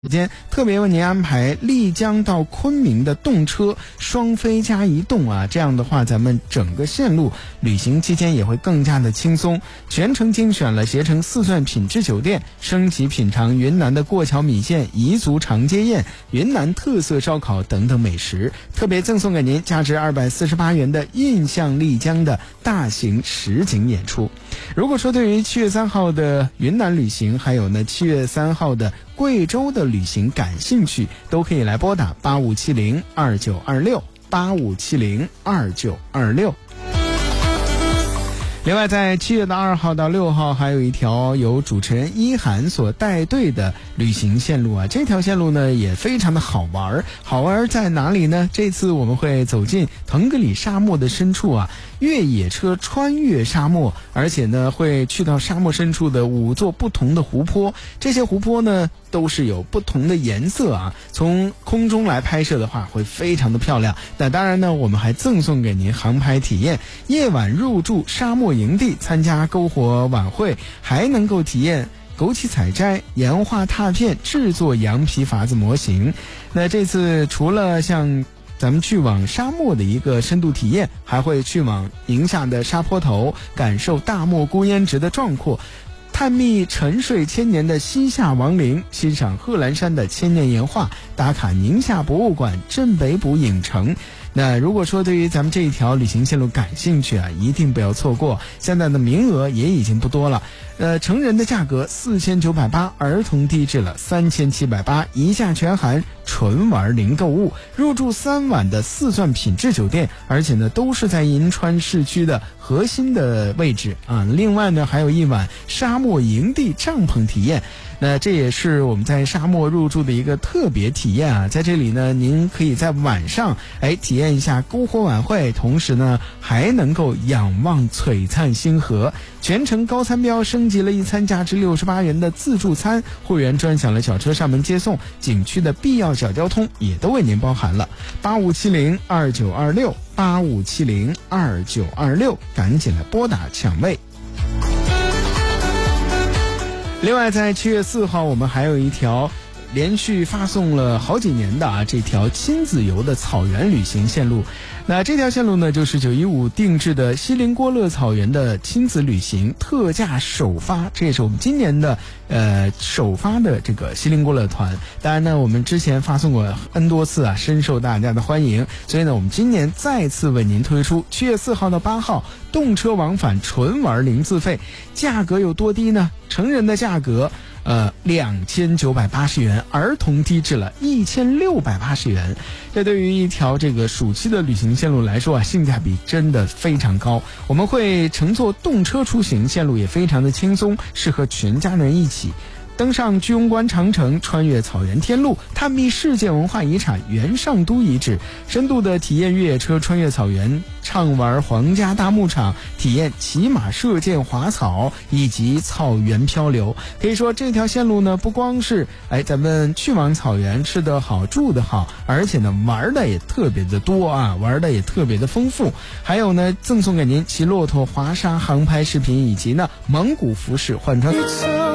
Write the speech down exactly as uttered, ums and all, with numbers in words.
时间特别为您安排丽江到昆明的动车双飞加移动啊，这样的话咱们整个线路旅行期间也会更加的轻松。全程精选了携程四钻品质酒店，升级品尝云南的过桥米线、彝族长街宴、云南特色烧烤等等美食，特别赠送给您价值二百四十八元的印象丽江的大型实景演出。如果说对于七月三号的云南旅行，还有呢七月三号的贵州的旅行感兴趣，都可以来拨打八五七零二九二六八五七零二九二六。另外在七月的二号到六号还有一条由主持人一涵所带队的旅行线路啊，这条线路呢也非常的好玩。好玩在哪里呢？这次我们会走进腾格里沙漠的深处啊，越野车穿越沙漠，而且呢会去到沙漠深处的五座不同的湖泊，这些湖泊呢都是有不同的颜色啊，从空中来拍摄的话会非常的漂亮。那当然呢，我们还赠送给您航拍体验，夜晚入住沙漠营地，参加篝火晚会，还能够体验枸杞采摘、岩画拓片、制作羊皮筏子模型。那这次除了像咱们去往沙漠的一个深度体验，还会去往宁夏的沙坡头，感受大漠孤烟直的壮阔，探秘沉睡千年的西夏王陵，欣赏贺兰山的千年岩画，打卡宁夏博物馆、镇北堡影城。那如果说对于咱们这一条旅行线路感兴趣啊，一定不要错过，现在的名额也已经不多了。呃，成人的价格四千九百八，儿童低至了三千七百八，一价全含，纯玩零购物，入住三晚的四钻品质酒店，而且呢都是在银川市区的核心的位置啊。另外呢还有一晚沙漠营地帐篷体验。那这也是我们在沙漠入住的一个特别体验啊，在这里呢您可以在晚上哎体验一下篝火晚会，同时呢还能够仰望璀璨星河。全程高餐标升级了一餐价值六十八元的自助餐，会员专享了小车上门接送，景区的必要小交通也都为您包含了。八五七零二九二六八五七零二九二六，赶紧来拨打抢位。另外在七月四号我们还有一条连续发送了好几年的啊这条亲子游的草原旅行线路。那这条线路呢就是九一五定制的锡林郭勒草原的亲子旅行，特价首发，这也是我们今年的呃首发的这个锡林郭勒团。当然呢我们之前发送过 N 多次啊，深受大家的欢迎，所以呢我们今年再次为您推出七月四号到八号动车往返纯玩零自费。价格有多低呢？成人的价格呃，两千九百八十元，儿童低至了一千六百八十元。这对于一条这个暑期的旅行线路来说啊，性价比真的非常高。我们会乘坐动车出行，线路也非常的轻松，适合全家人一起。登上居庸关长城，穿越草原天路，探秘世界文化遗产元上都遗址，深度的体验越野车穿越草原，畅玩皇家大牧场，体验骑马射箭滑草以及草原漂流。可以说这条线路呢不光是哎咱们去往草原吃得好住得好，而且呢玩的也特别的多啊，玩的也特别的丰富。还有呢赠送给您骑骆驼滑沙航拍视频，以及呢蒙古服饰换装。